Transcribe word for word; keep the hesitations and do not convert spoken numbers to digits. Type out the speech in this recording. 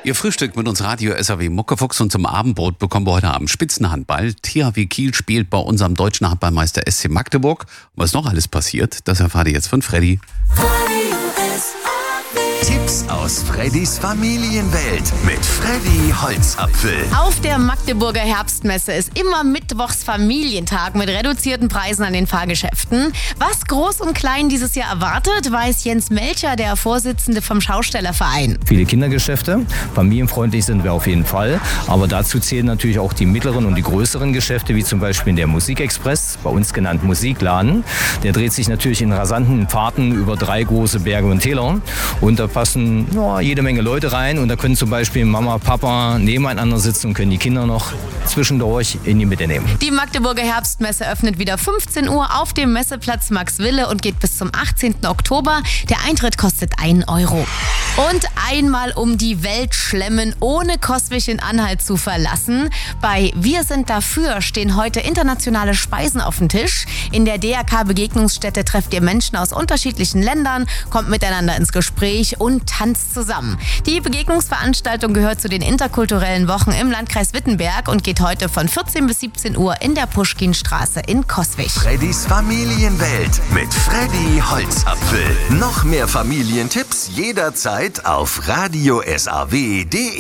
Ihr frühstückt mit uns Radio S A W Muckefuchs und zum Abendbrot bekommen wir heute Abend Spitzenhandball. T H W Kiel spielt bei unserem deutschen Handballmeister S C Magdeburg. Und was noch alles passiert, das erfahrt ihr jetzt von Freddy. Tipps aus Freddys Familienwelt mit Freddy Holzapfel. Auf der Magdeburger Herbstmesse ist immer mittwochs Familientag mit reduzierten Preisen an den Fahrgeschäften. Was Groß und Klein dieses Jahr erwartet, weiß Jens Melcher, der Vorsitzende vom Schaustellerverein. Viele Kindergeschäfte, familienfreundlich sind wir auf jeden Fall. Aber dazu zählen natürlich auch die mittleren und die größeren Geschäfte, wie zum Beispiel der Musikexpress, bei uns genannt Musikladen. Der dreht sich natürlich in rasanten Fahrten über drei große Berge und Täler. Und da passen ja, jede Menge Leute rein und da können zum Beispiel Mama, Papa nebeneinander sitzen und können die Kinder noch zwischendurch in die Mitte nehmen. Die Magdeburger Herbstmesse öffnet wieder fünfzehn Uhr auf dem Messeplatz Maxwille und geht bis zum achtzehnten Oktober. Der Eintritt kostet ein Euro. Und einmal um die Welt schlemmen, ohne Coswig in Anhalt zu verlassen. Bei Wir sind dafür stehen heute internationale Speisen auf dem Tisch. In der D R K-Begegnungsstätte trefft ihr Menschen aus unterschiedlichen Ländern, kommt miteinander ins Gespräch und tanzt zusammen. Die Begegnungsveranstaltung gehört zu den interkulturellen Wochen im Landkreis Wittenberg und geht heute von vierzehn bis siebzehn Uhr in der Puschkinstraße in Coswig. Freddys Familienwelt mit Freddy Holzapfel. Noch mehr Familientipps jederzeit auf radio S A W punkt de.